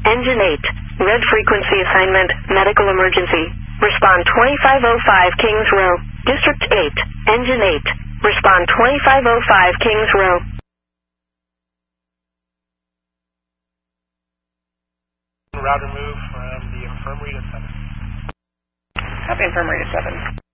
Engine 8. Red frequency assignment, medical emergency. Respond 2505 Kings Row. District 8. Engine 8. Respond 2505 Kings Row. Router move from the infirmary to 7. Copy, infirmary to 7.